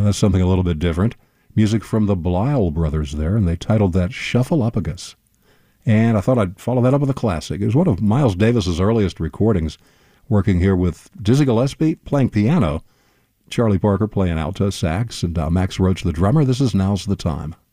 Yeah, that's something a little bit different. Music from the Blyle brothers there, and they titled that Shuffle-Upagus. And I thought I'd follow that up with a classic. It was one of Miles Davis's earliest recordings, working here with Dizzy Gillespie playing piano, Charlie Parker playing alto sax, and Max Roach the drummer. This is Now's the Time.